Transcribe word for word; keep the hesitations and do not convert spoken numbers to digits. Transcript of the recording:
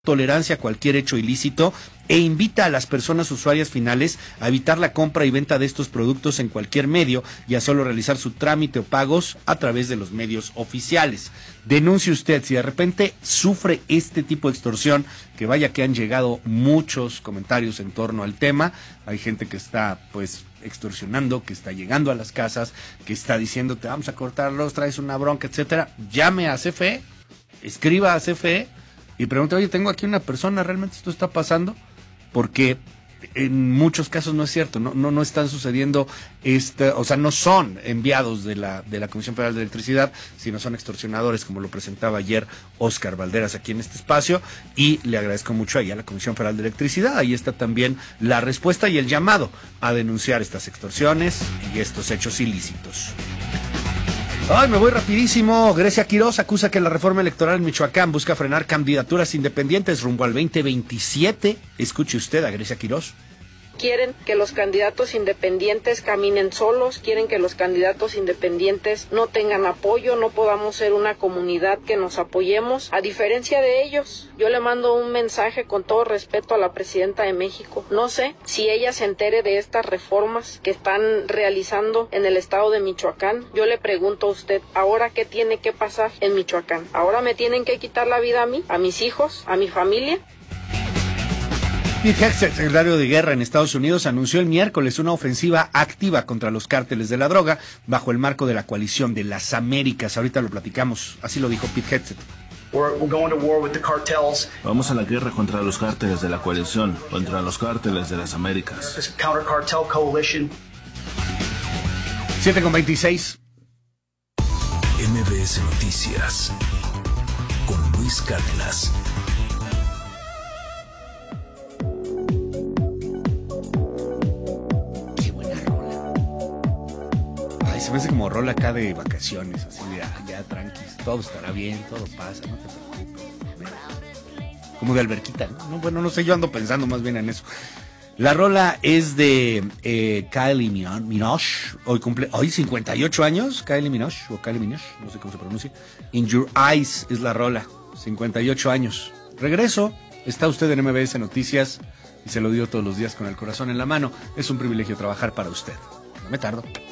tolerancia a cualquier hecho ilícito e invita a las personas usuarias finales a evitar la compra y venta de estos productos en cualquier medio y a solo realizar su trámite o pagos a través de los medios oficiales. Denuncie usted si de repente sufre este tipo de extorsión, que vaya que han llegado muchos comentarios en torno al tema. Hay gente que está pues extorsionando, que está llegando a las casas, que está diciendo te vamos a cortar los, traes una bronca, etcétera. Llame a C F E, escriba a C F E y pregunta, oye, tengo aquí una persona, ¿realmente esto está pasando? Porque en muchos casos no es cierto, no no no están sucediendo, este, o sea, no son enviados de la de la Comisión Federal de Electricidad, sino son extorsionadores, como lo presentaba ayer Óscar Valderas aquí en este espacio, y le agradezco mucho ahí a la Comisión Federal de Electricidad. Ahí está también la respuesta y el llamado a denunciar estas extorsiones y estos hechos ilícitos. Ay, me voy rapidísimo. Grecia Quirós acusa que la reforma electoral en Michoacán busca frenar candidaturas independientes rumbo al veinte veintisiete. Escuche usted a Grecia Quirós. Quieren que los candidatos independientes caminen solos, quieren que los candidatos independientes no tengan apoyo, no podamos ser una comunidad que nos apoyemos. A diferencia de ellos, yo le mando un mensaje con todo respeto a la presidenta de México. No sé si ella se entere de estas reformas que están realizando en el estado de Michoacán. Yo le pregunto a usted, ¿ahora qué tiene que pasar en Michoacán? ¿Ahora me tienen que quitar la vida a mí, a mis hijos, a mi familia? Pete Hegseth, secretario de Guerra en Estados Unidos, anunció el miércoles una ofensiva activa contra los cárteles de la droga bajo el marco de la coalición de las Américas. Ahorita lo platicamos, así lo dijo Pete Hegseth. Vamos a la guerra contra los cárteles de la coalición, contra los cárteles de las Américas. siete con veintiséis. M B S Noticias con Luis Cárdenas. Se me hace como rola acá de vacaciones, así de ah, ya tranquis, todo estará bien, todo pasa, no te preocupes. Como de alberquita, ¿no? Bueno, no sé, yo ando pensando más bien en eso. La rola es de eh, Kylie Minogue, hoy cumple, hoy cincuenta y ocho años, Kylie Minogue, o Kylie Minogue, no sé cómo se pronuncia. In Your Eyes es la rola, cincuenta y ocho años. Regreso, está usted en M B S Noticias y se lo digo todos los días con el corazón en la mano. Es un privilegio trabajar para usted. No me tardo.